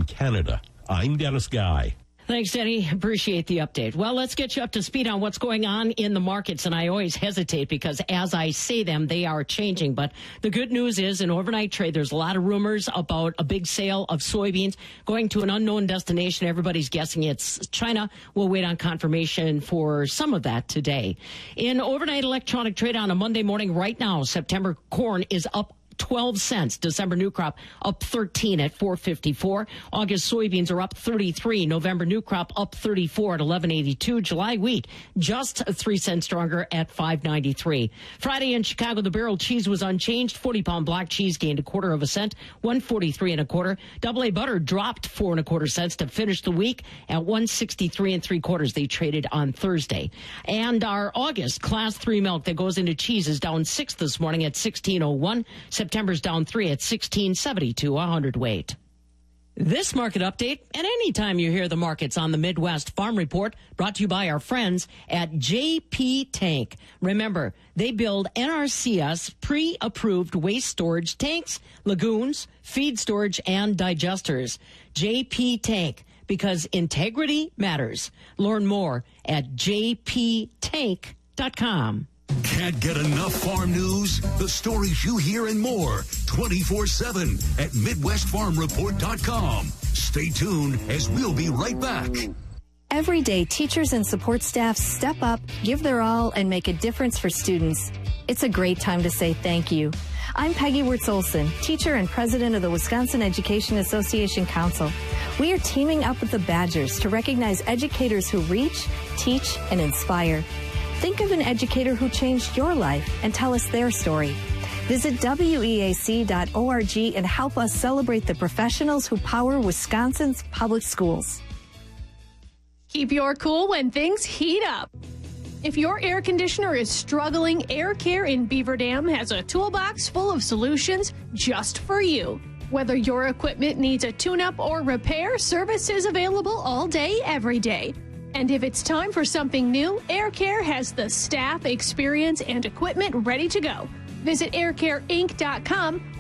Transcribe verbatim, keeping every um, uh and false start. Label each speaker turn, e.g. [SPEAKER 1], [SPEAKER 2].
[SPEAKER 1] Canada. I'm Dennis Guy.
[SPEAKER 2] Thanks, Denny. Appreciate the update. Well, let's get you up to speed on what's going on in the markets. And I always hesitate because as I say them, they are changing. But the good news is in overnight trade, there's a lot of rumors about a big sale of soybeans going to an unknown destination. Everybody's guessing it's China. We'll wait on confirmation for some of that today. In overnight electronic trade on a Monday morning right now, September corn is up twelve cents. December new crop up thirteen at four fifty-four. August soybeans are up thirty-three. November new crop up thirty-four at eleven eighty-two. July wheat just three cents stronger at five ninety-three. Friday in Chicago, the barrel cheese was unchanged. forty pound black cheese gained a quarter of a cent, one forty-three and a quarter. Double A butter dropped four and a quarter cents to finish the week at one sixty-three and three quarters. They traded on Thursday. And our August class three milk that goes into cheese is down six this morning at sixteen oh one. September's down three at sixteen seventy-two a hundredweight. This market update, and anytime you hear the markets on the Midwest Farm Report, brought to you by our friends at J P Tank. Remember, they build N R C S pre-approved waste storage tanks, lagoons, feed storage, and digesters. J P Tank, because integrity matters. Learn more at j p tank dot com.
[SPEAKER 3] Can't get enough farm news? The stories you hear and more twenty-four seven at midwest farm report dot com. Stay tuned as we'll be right back.
[SPEAKER 4] Every day, teachers and support staff step up, give their all, and make a difference for students. It's a great time to say thank you. I'm Peggy Wirtz-Olson, teacher and president of the Wisconsin Education Association Council. We are teaming up with the Badgers to recognize educators who reach, teach, and inspire. Think of an educator who changed your life and tell us their story. Visit W E A C dot org and help us celebrate the professionals who power Wisconsin's public schools.
[SPEAKER 5] Keep your cool when things heat up. If your air conditioner is struggling, Air Care in Beaver Dam has a toolbox full of solutions just for you. Whether your equipment needs a tune-up or repair, service is available all day, every day. And if it's time for something new, Air Care has the staff, experience, and equipment ready to go. Visit air care inc dot com